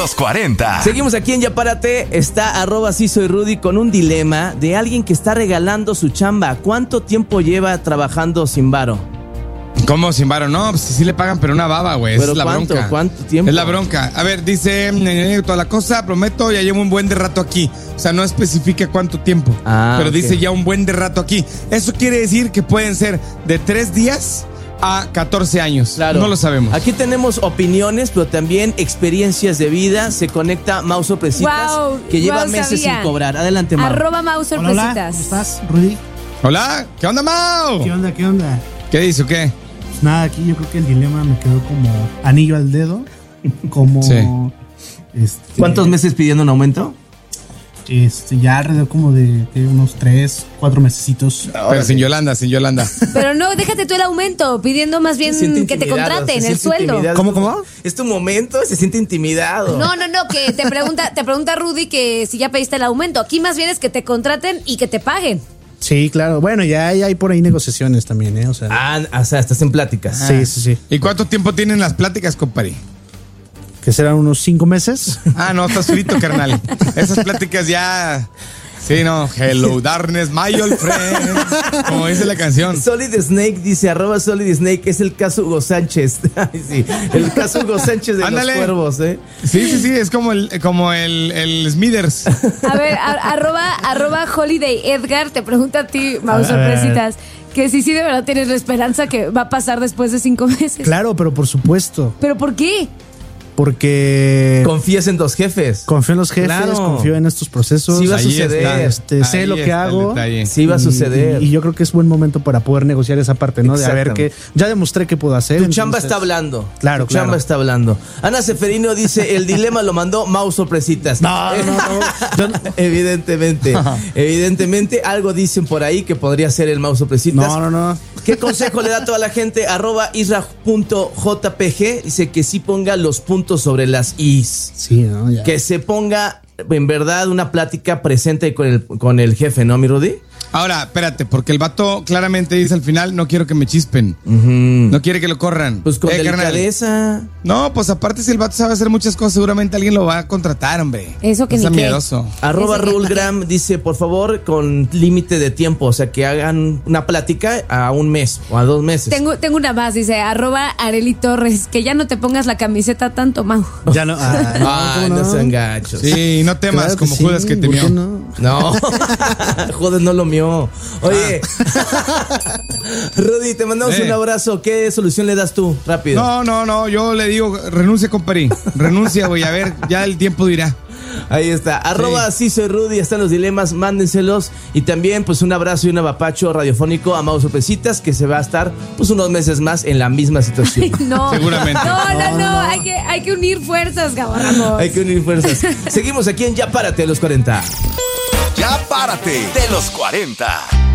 los 40. Seguimos aquí en Ya Párate. Está @sí soy Rudy con un dilema de alguien que está regalando su chamba. ¿Cuánto tiempo lleva trabajando sin varo? ¿Cómo sin varo? No, pues sí le pagan, pero una baba, güey. Esa es la bronca. ¿Cuánto tiempo? Es la bronca. A ver, dice toda la cosa, prometo, ya llevo un buen de rato aquí. O sea, no especifica cuánto tiempo. Pero ok. dice ya un buen de rato aquí. Eso quiere decir que pueden ser de 3 días a 14 años. Claro. No lo sabemos. Aquí tenemos opiniones, pero también experiencias de vida. Se conecta Mau Sorpresitas, que lleva meses sin cobrar. Adelante, Mau. @Mau Sorpresitas. ¿Cómo estás, Rudy? Hola, ¿qué onda, Mau? ¿Qué onda? ¿Qué dice o qué? Pues nada, aquí yo creo que el dilema me quedó como anillo al dedo. Como... Sí. ¿Cuántos meses pidiendo un aumento? Ya alrededor como de unos 3, 4 mesecitos. Pero sin Yolanda. Pero no, déjate tú el aumento, pidiendo más bien que te contraten el sueldo. ¿Cómo? Es tu momento, se siente intimidado. No, que te pregunta Rudy que si ya pediste el aumento. Aquí más bien es que te contraten y que te paguen. Sí, claro. Bueno, ya hay por ahí negociaciones también, ¿eh? O sea, Estás en pláticas. Sí. ¿Y cuánto tiempo tienen las pláticas, compadre? Que serán unos 5 meses. No, estás frito, carnal. Esas pláticas ya... Sí, no. Hello, darkness, my old friend. Como dice la canción. Solid Snake dice, @Solid Snake, es el caso Hugo Sánchez. Ay, sí, el caso Hugo Sánchez de Ándale. los cuervos, ¿eh? Sí, es como el Smithers. A ver, @Holiday Edgar te pregunta a ti, Mau Sorpresitas, que si sí de verdad tienes la esperanza que va a pasar después de 5 meses. Claro, pero por supuesto. ¿Pero por qué? Porque Confías en tus jefes. confío en los jefes, Claro. confío en estos procesos. Sí va a Ahí suceder. está. Sé Ahí lo que está el hago. detalle. Sí va a suceder. Y yo creo que es buen momento para poder negociar esa parte, ¿no? De a ver qué. Ya demostré que puedo hacer. Tu entonces- chamba está hablando. Claro, Tu chamba claro. está hablando. Ana Seferino dice, el dilema lo mandó Mau Sorpresitas. No. Evidentemente, algo dicen por ahí que podría ser el Mau Sorpresitas. No. ¿Qué consejo le da a toda la gente? @isra.jpg dice que sí ponga los puntos sobre las is. Sí, ¿no? Ya. Que se ponga en verdad una plática presente con el jefe, ¿no, mi Rudy? Ahora, espérate, porque el vato claramente dice al final, no quiero que me chispen. No quiere que lo corran. Pues con carnal. delicadeza. No, pues aparte si el vato sabe hacer muchas cosas, seguramente alguien lo va a contratar, hombre. Eso que Está ni qué. miedoso. @Rulgram dice, por favor, con límite de tiempo, o sea, que hagan una plática a 1 mes o a 2 meses. Tengo una más, dice @Areli Torres, que ya no te pongas la camiseta tanto, Mau. Ya no. Ay, ¿cómo no sean gachos. Sí, no temas, Claro que como sí, Judas que te ¿por mió. qué no? No, joder, no lo mío. Oye, Rudy, te mandamos un abrazo. ¿Qué solución le das tú? Rápido. No, yo le digo, renuncia, compadre. Renuncia, güey, a ver, ya el tiempo dirá. Ahí está. @sí soy Rudy, están los dilemas, mándenselos. Y también, pues, un abrazo y un apapacho radiofónico a Mau Sorpresitas, que se va a estar, pues, unos meses más en la misma situación. No. Seguramente. No. Hay que unir fuerzas, cabrón. Hay que unir fuerzas. Seguimos aquí en Ya Párate a los 40. Ya Párate de los 40.